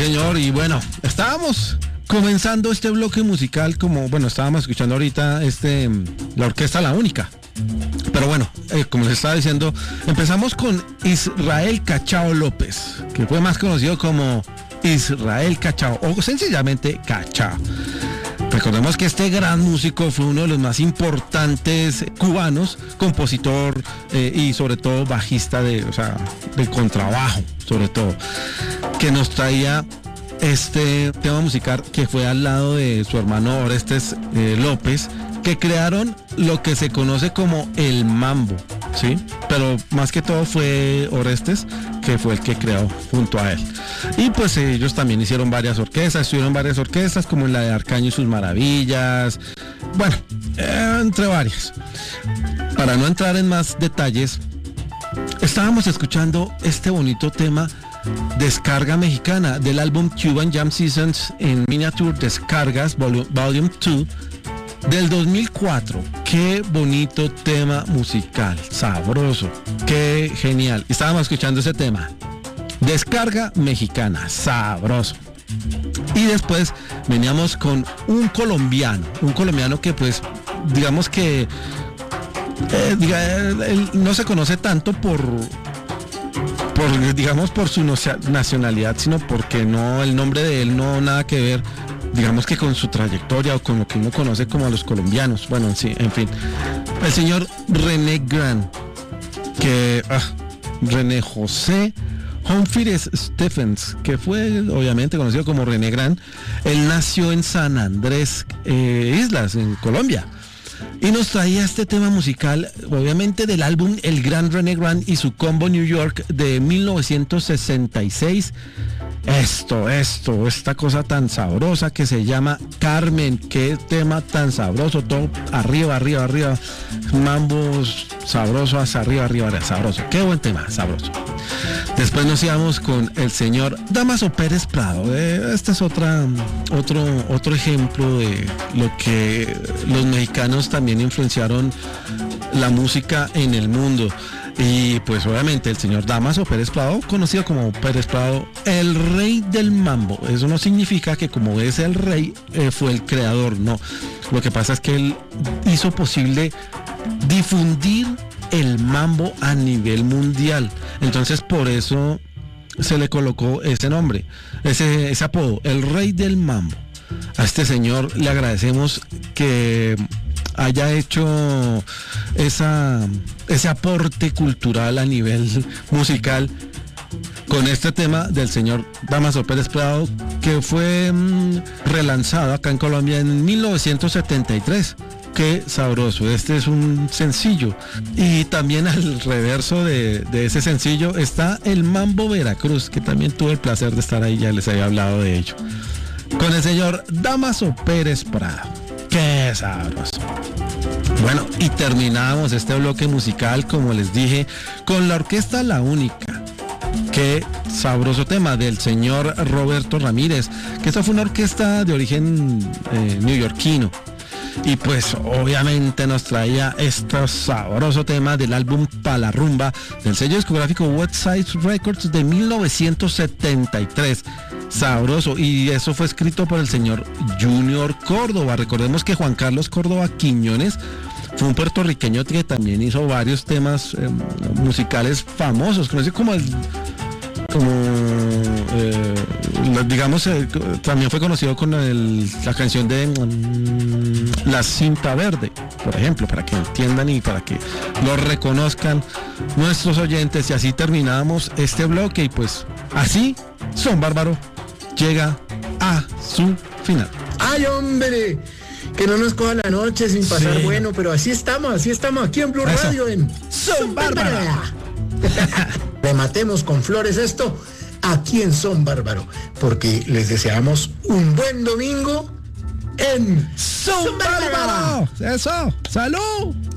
señor, y bueno, estábamos comenzando este bloque musical como, bueno, estábamos escuchando ahorita la orquesta La Única. Pero bueno, como les estaba diciendo, empezamos con Israel Cachao López, que fue más conocido como Israel Cachao, o sencillamente Cachao. Recordemos que este gran músico fue uno de los más importantes cubanos, compositor y sobre todo bajista de contrabajo, sobre todo, que nos traía este tema musical que fue al lado de su hermano Orestes López, que crearon lo que se conoce como el mambo, ¿sí? Pero más que todo fue Orestes, que fue el que creó junto a él. Y pues ellos también hicieron varias orquestas, estuvieron varias orquestas, como en la de Arcaño y sus Maravillas, bueno, entre varias. Para no entrar en más detalles, estábamos escuchando este bonito tema, Descarga Mexicana, del álbum Cuban Jam Sessions en Miniature Descargas Volume 2 del 2004. Qué bonito tema musical, sabroso, qué genial. Estábamos escuchando ese tema, Descarga Mexicana, sabroso. Y después veníamos con un colombiano que pues digamos que él no se conoce tanto por su nacionalidad, sino porque el nombre de él no nada que ver, digamos que con su trayectoria o con lo que uno conoce como a los colombianos. Bueno, sí, en fin. El señor René Grant, René José Humphreys Stephens, que fue obviamente conocido como René Grant. Él nació en San Andrés Islas, en Colombia. Y nos traía este tema musical, obviamente del álbum El Gran René Grant y su combo New York de 1966. Esta cosa tan sabrosa que se llama Carmen. Qué tema tan sabroso, todo arriba, mambos sabroso, hacia arriba, sabroso. Qué buen tema, sabroso. Después nos íbamos con el señor Dámaso Pérez Prado. Este es otro ejemplo de lo que los mexicanos también influenciaron la música en el mundo. Y pues obviamente el señor Dámaso Pérez Prado, conocido como Pérez Prado, el rey del mambo. Eso no significa que como es el rey, fue el creador, no. Lo que pasa es que él hizo posible difundir el mambo a nivel mundial. Entonces por eso se le colocó ese nombre, ese apodo, el rey del mambo. A este señor le agradecemos que haya hecho ese aporte cultural a nivel musical con este tema del señor Dámaso Pérez Prado, que fue relanzado acá en Colombia en 1973. Qué sabroso, este es un sencillo. Y también al reverso de ese sencillo está el Mambo Veracruz, que también tuve el placer de estar ahí, ya les había hablado de ello, con el señor Dámaso Pérez Prado. Qué sabroso. Bueno, y terminamos este bloque musical, como les dije, con la orquesta La Única. Qué sabroso tema del señor Roberto Ramírez, que esa fue una orquesta de origen neoyorquino. Y pues obviamente nos traía este sabroso tema del álbum Pa' la Rumba del sello discográfico West Side Records de 1973. Sabroso, y eso fue escrito por el señor Junior Córdoba. Recordemos que Juan Carlos Córdoba Quiñones fue un puertorriqueño que también hizo varios temas musicales famosos, conocido como también fue conocido con la canción de La Cinta Verde, por ejemplo, para que entiendan y para que lo reconozcan nuestros oyentes. Y así terminamos este bloque, y pues así Son Bárbaro llega a su final. ¡Ay, hombre! Que no nos coja la noche sin pasar, sí. Bueno, pero así estamos aquí en Blue Radio en Son Bárbaro. Rematemos con flores esto aquí en Son Bárbaro, porque les deseamos un buen domingo en Son Bárbaro. Eso, salud.